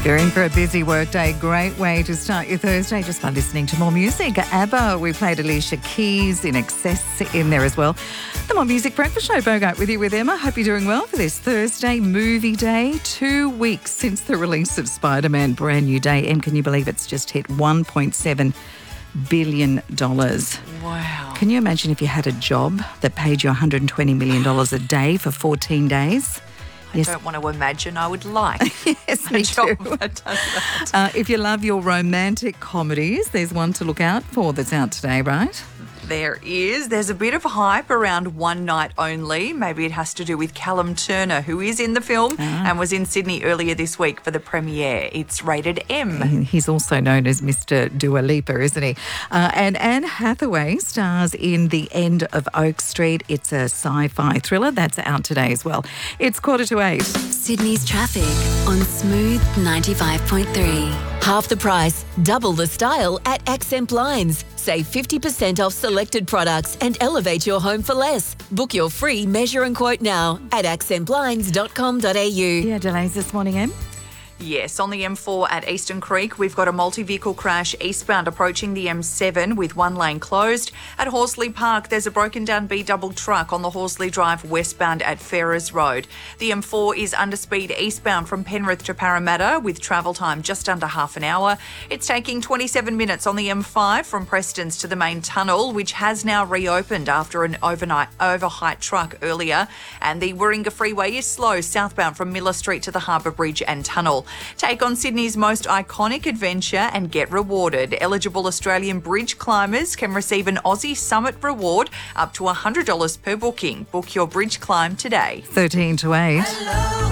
If you're in for a busy workday, great way to start your Thursday just by listening to more music. ABBA, we played Alicia Keys, In Excess in there as well. The More Music Breakfast Show, Bogart with you with Emma. Hope you're doing well for this Thursday movie day. 2 weeks since the release of Spider-Man Brand New Day. Em, can you believe it's just hit $1.7 billion? Wow. Can you imagine if you had a job that paid you $120 million a day for 14 days? I don't want to imagine. I would like Yes, a me job too. that does that. If you love your romantic comedies, there's one to look out for that's out today, right? There is. There's a bit of hype around One Night Only. Maybe it has to do with Callum Turner, who is in the film and was in Sydney earlier this week for the premiere. It's rated M. He's also known as Mr. Dua Lipa, isn't he? And Anne Hathaway stars in The End of Oak Street. It's a sci-fi thriller that's out today as well. It's 7:45. Sydney's traffic on Smooth 95.3. Half the price, double the style at Accent Blinds. Save 50% off selected products and elevate your home for less. Book your free measure and quote now at accentblinds.com.au. Yeah, delays this morning, Em? Yes, on the M4 at Eastern Creek, we've got a multi-vehicle crash eastbound approaching the M7 with one lane closed. At Horsley Park, there's a broken down B-double truck on the Horsley Drive westbound at Ferrers Road. The M4 is under speed eastbound from Penrith to Parramatta with travel time just under half an hour. It's taking 27 minutes on the M5 from Prestons to the main tunnel, which has now reopened after an overheight truck earlier. And the Warringah Freeway is slow southbound from Miller Street to the Harbour Bridge and tunnel. Take on Sydney's most iconic adventure and get rewarded. Eligible Australian bridge climbers can receive an Aussie Summit reward up to $100 per booking. Book your bridge climb today. 7:13. Hello.